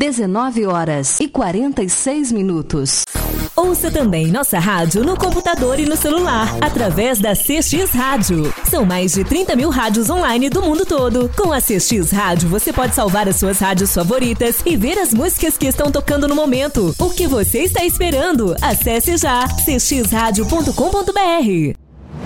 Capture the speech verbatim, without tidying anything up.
dezenove horas e quarenta e seis minutos. Ouça também nossa rádio no computador e no celular, através da C X Rádio. São mais de trinta mil rádios online do mundo todo. Com a C X Rádio, você pode salvar as suas rádios favoritas e ver as músicas que estão tocando no momento. O que você está esperando? Acesse já c x rádio ponto com ponto b r.